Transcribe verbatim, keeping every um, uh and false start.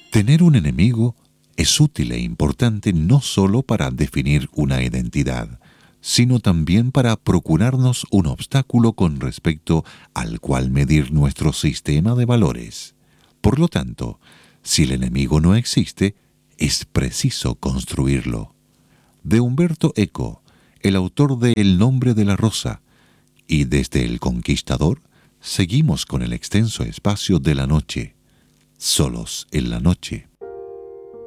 Tener un enemigo es útil e importante no solo para definir una identidad, sino también para procurarnos un obstáculo con respecto al cual medir nuestro sistema de valores. Por lo tanto, si el enemigo no existe, es preciso construirlo. De Humberto Eco, el autor de El nombre de la rosa, y desde El Conquistador, seguimos con el extenso espacio de la noche, solos en la noche.